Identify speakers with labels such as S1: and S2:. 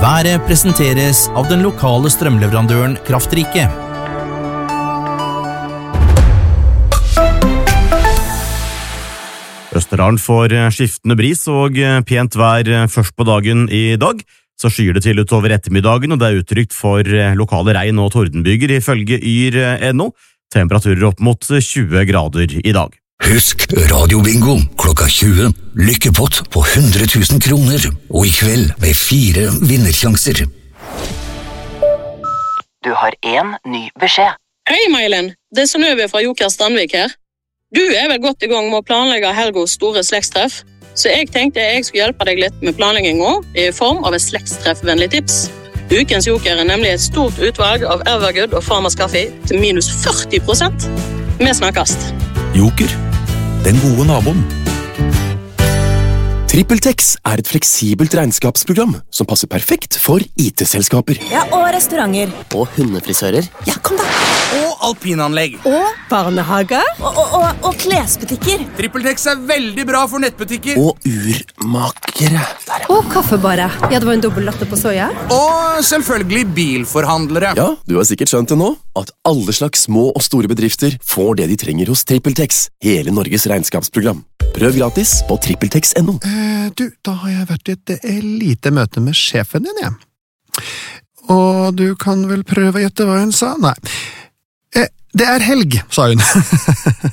S1: Været presenteres av den lokale strømleverandøren Kraftrike.
S2: Østerdalen får skiftende bris og pent vær først på dagen i dag. Så skyer det til utover ettermiddagen, og det er uttrykt for lokale regn- og tordenbyger ifølge yr.no. Temperaturer opp mot 20 grader i dag.
S3: Husk radiobingo klokka 20. Lykkepott på 100 000 kroner, og i kveld med 4 vinnersjanser.
S4: Du har en ny beskjed.
S5: Hei, Mailen. Det er Synnøve fra Joker Strandvik her. Du er vel godt i gang med å planlegge Helgos store slektstreff, så jeg tenkte jeg skulle hjelpe deg litt med planleggingen i form av et slektstreffvennlig tips. Ukens Joker er nemlig et stort utvalg av Evergood og Farmers Kaffe til minus 40%. Vi snakkes.
S6: Joker, den gode naboen. TrippelTex er et fleksibelt regnskapsprogram som passer perfekt for IT-selskaper.
S7: Ja, og restauranter.
S8: Og hundefrisører.
S7: Ja, kom da.
S9: Og alpinanlegg.
S7: Og barnehager. Og klesbutikker.
S9: TrippelTex er veldig bra for nettbutikker.
S6: Og urmakere.
S7: Og kaffebarer. Ja, det var en dobbelt latte på soja.
S9: Og selvfølgelig bilforhandlere.
S6: Ja, du har sikkert skjønt det nå, at alle slags små og store bedrifter får det de trenger hos TrippelTex, hele Norges regnskapsprogram. Prøv gratis på trippeltex.no.
S10: Da har jeg vært i et lite møte med sjefen din, jeg. Og du kan vel prøve å gjette hva hun sa? Nei. Det er helg, sa hun.